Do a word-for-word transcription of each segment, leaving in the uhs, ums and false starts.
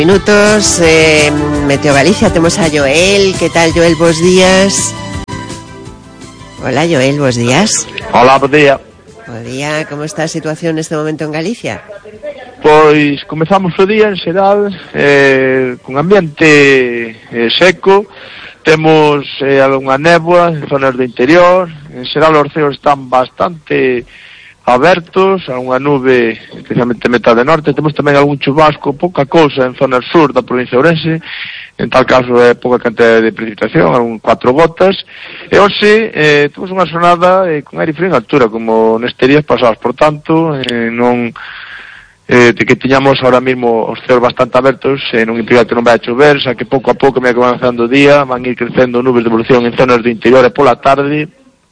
Minutos, eh, Meteo Galicia, temos a Joel. Que tal, Joel? Bos días. Hola, Joel, bos días. Hola, bo día. Bo día, como está a situación neste momento en Galicia? Pois comezamos o día en xeral eh, con ambiente eh, seco. Temos eh, algunha néboa en zonas do interior. En xeral os ceos están bastante abertos, algunha nube, especialmente metade norte. Temos tamén algún chubasco, pouca cousa en zona sur da provincia de Ourense. En tal caso é pouca cantidad de precipitación, algún cuatro gotas. E hoxe eh, temos unha xornada eh, con aire frío en altura, como nestes días pasados. Por tanto, eh, non eh, de que teñamos ahora mismo os ceos bastante abertos, eh, non implica que non vai a chover, xa que pouco a pouco, me que van avanzando o día, van ir crecendo nubes de evolución en zonas do interior e pola tarde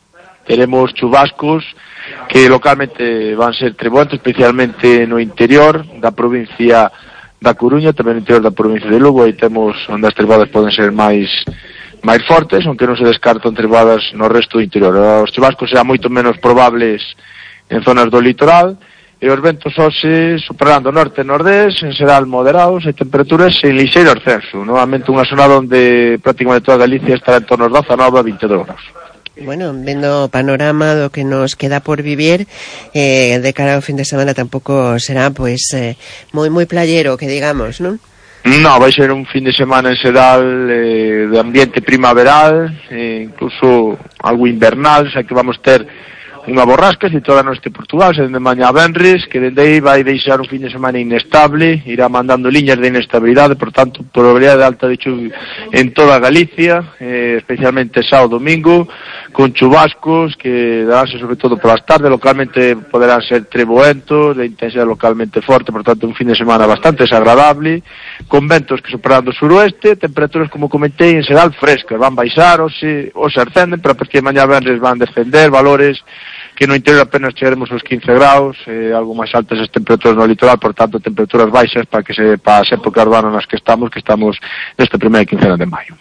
teremos chubascos que localmente van ser treboentos, especialmente no interior da provincia da Coruña, tamén no interior da provincia de Lugo. Aí temos onde as trebadas poden ser máis máis fortes, aunque non se descartan trebadas no resto do interior. Os chubascos serán moito menos probables en zonas do litoral, e os ventos hoxe superando norte e nordés, en xeral moderados, e temperaturas en lixeiro ascenso. Novamente unha zona onde prácticamente toda Galicia estará en torno aos dezanove a veintidós graus. Bueno, vendo o panorama do que nos queda por vivir, eh, de cara ao fin de semana tampouco será, pois, eh, moi moi playero, que digamos, non? No, vai ser un fin de semana en xeral eh, de ambiente primaveral, eh, incluso algo invernal, xa que vamos ter unha borrasca se toda noite Portugal, se dende mañá a venres, que dende aí vai deixar un fin de semana inestable, irá mandando liñas de inestabilidade, por tanto, probabilidade de alta de chuvia en toda Galicia, eh, especialmente sábado domingo, con chubascos que daránse sobre todo polas tardes, localmente poderán ser treboentos, de intensidade localmente forte, por tanto, un fin de semana bastante desagradable, con ventos que superan do suroeste, temperaturas, como comentei, en xeral frescas, van baixar, ou se, ou se ascenden, pero a partir de mañá venres van descender valores que no interior apenas chegaremos aos quince graus, eh, algo máis altas as temperaturas no litoral, por tanto, temperaturas baixas para que se para as épocas do ano nas que estamos, que estamos nesta primeira quincena de maio.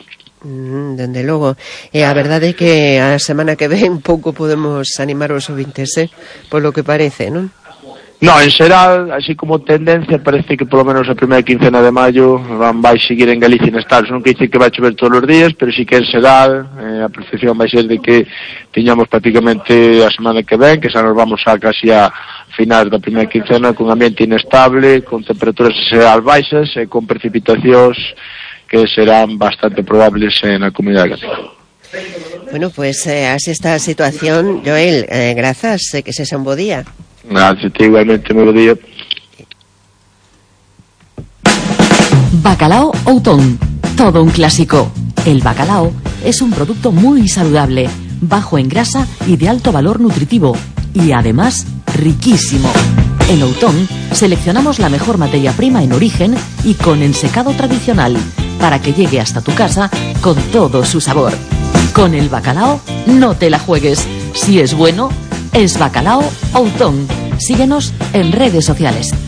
Mm, dende logo. E a verdade é que a semana que ven pouco podemos animar os ouvintes, eh? Polo que parece, non? No, en xeral, así como tendencia, parece que polo menos a primeira quincena de maio van vai seguir en Galicia inestables. Non que dice que vai chover todos os días, pero sí que en xeral eh, a percepción vai ser de que tiñamos prácticamente a semana que ven, que xa nos vamos a casi a finais da primeira quincena con ambiente inestable, con temperaturas en xeral baixas e con precipitacións que serán bastante probables na comunidade galega. Bueno, pues eh, así está a situación. Joel, eh, grazas, eh, que sexa un bo día. Gracias, igualmente, muy buen día. Bacalao Outón, todo un clásico. El bacalao es un producto muy saludable, bajo en grasa y de alto valor nutritivo, y además riquísimo. En Outón seleccionamos la mejor materia prima en origen y con ensecado tradicional, para que llegue hasta tu casa con todo su sabor. Con el bacalao no te la juegues. Si es bueno, es Bacalao Outón. Síguenos en redes sociales.